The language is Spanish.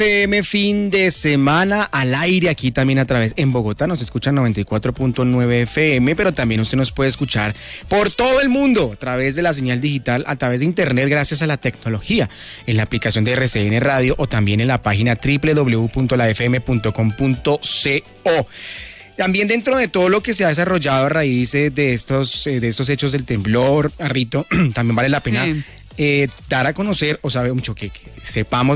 PM, fin de semana al aire, aquí también a través, en Bogotá nos escuchan 94.9 FM, pero también usted nos puede escuchar por todo el mundo, a través de la señal digital, a través de internet, gracias a la tecnología, en la aplicación de RCN Radio o también en la página www.lafm.com.co. También dentro de todo lo que se ha desarrollado a raíz de estos hechos del temblor, Rito, también vale la pena dar a conocer, o sabe mucho que sepamos